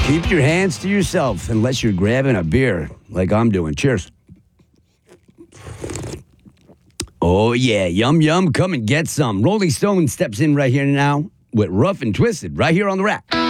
Keep your hands to yourself unless you're grabbing a beer like I'm doing. Cheers. Oh, yeah. Yum, yum. Come and get some. Rolling Stone steps in right here now with Rough and Twisted right here on the Rack.